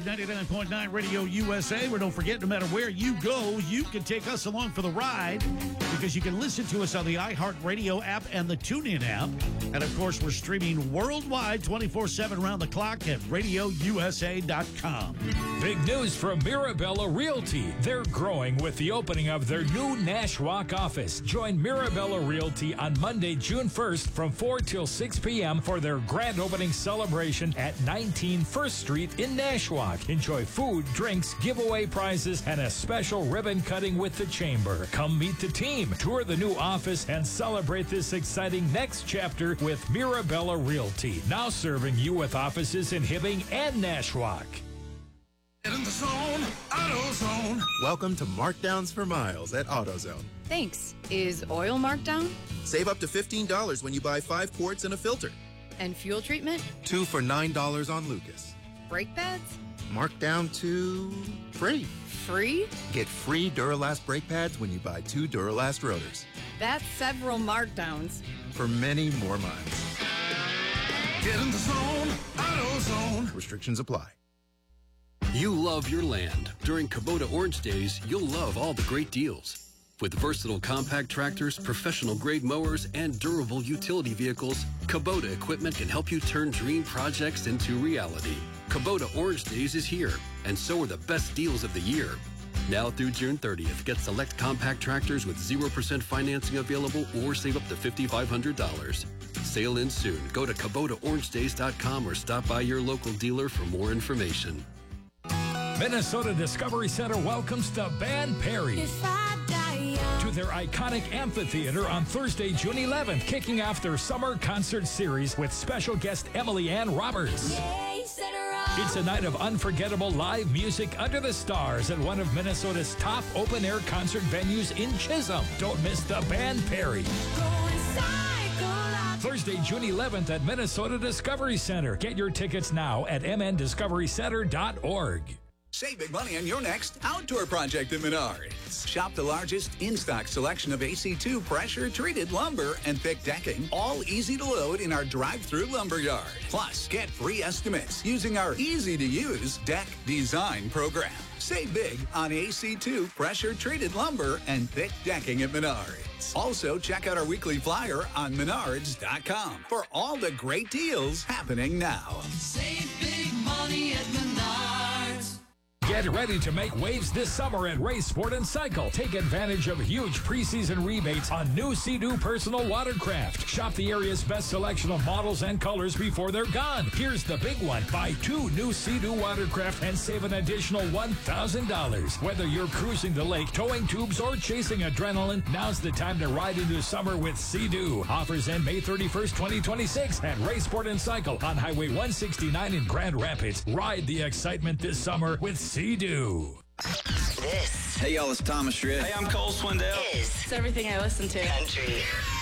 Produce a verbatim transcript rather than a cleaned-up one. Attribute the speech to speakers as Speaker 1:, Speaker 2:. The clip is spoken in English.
Speaker 1: iHeart ninety-nine point nine Radio U S A, where don't forget, no matter where you go, you can take us along for the ride because you can listen to us on the iHeart Radio app and the TuneIn app. And, of course, we're streaming worldwide twenty-four seven around the clock at radio u s a dot com.
Speaker 2: Big news from Mirabella Realty. They're growing with the opening of their new Nashwauk office. Join Mirabella Realty on Monday, June first from four till six p.m. for their grand opening celebration at nineteen First Street in Nashwauk. Enjoy food, drinks, giveaway prizes, and a special ribbon cutting with the Chamber. Come meet the team, tour the new office, and celebrate this exciting next chapter with Mirabella Realty. Now serving you with offices in Hibbing and Nashwauk.
Speaker 3: Get in the zone, AutoZone.
Speaker 4: Welcome to Markdowns for Miles at AutoZone.
Speaker 5: Thanks. Is oil marked down?
Speaker 4: Save up to fifteen dollars when you buy five quarts and a filter.
Speaker 5: And fuel treatment?
Speaker 4: Two for nine dollars on Lucas.
Speaker 5: Brake pads?
Speaker 4: Marked down to free.
Speaker 5: Free?
Speaker 4: Get free Duralast brake pads when you buy two Duralast rotors.
Speaker 5: That's several markdowns.
Speaker 4: For many more miles.
Speaker 3: Get in the zone, AutoZone.
Speaker 4: Restrictions apply.
Speaker 6: You love your land. During Kubota Orange Days, you'll love all the great deals. With versatile compact tractors, professional-grade mowers, and durable utility vehicles, Kubota equipment can help you turn dream projects into reality. Kubota Orange Days is here, and so are the best deals of the year. Now through June thirtieth, get select compact tractors with zero percent financing available or save up to five thousand five hundred dollars. Sale ends soon. Go to Kubota Orange Days dot com or stop by your local dealer for more information.
Speaker 2: Minnesota Discovery Center welcomes the band Perry
Speaker 7: If I die young.
Speaker 2: to their iconic amphitheater on Thursday, June eleventh, kicking off their summer concert series with special guest Emily Ann Roberts.
Speaker 7: Yeah, you said it wrong.
Speaker 2: It's a night of unforgettable live music under the stars at one of Minnesota's top open-air concert venues in Chisholm. Don't miss the band Perry.
Speaker 7: Going psycho like
Speaker 2: Thursday, June eleventh at Minnesota Discovery Center. Get your tickets now at m n discovery center dot org.
Speaker 8: Save big money on your next outdoor project at Menards. Shop the largest in-stock selection of A C two pressure-treated lumber and thick decking, all easy to load in our drive-through lumber yard. Plus, get free estimates using our easy-to-use deck design program. Save big on A C two pressure-treated lumber and thick decking at Menards. Also, check out our weekly flyer on menards dot com for all the great deals happening now.
Speaker 3: Save big money at Menards.
Speaker 2: Get ready to make waves this summer at Race Sport and Cycle. Take advantage of huge preseason rebates on new Sea-Doo personal watercraft. Shop the area's best selection of models and colors before they're gone. Here's the big one. Buy two new Sea-Doo watercraft and save an additional one thousand dollars. Whether you're cruising the lake, towing tubes, or chasing adrenaline, now's the time to ride into summer with Sea-Doo. Offers end May thirty-first, twenty twenty-six at Race Sport and Cycle on Highway one sixty-nine in Grand Rapids. Ride the excitement this summer with Sea-Doo.
Speaker 9: This
Speaker 10: Hey, y'all, it's Thomas Schritt.
Speaker 9: Hey, I'm Cole Swindell.
Speaker 5: It's everything I listen to.
Speaker 9: Country.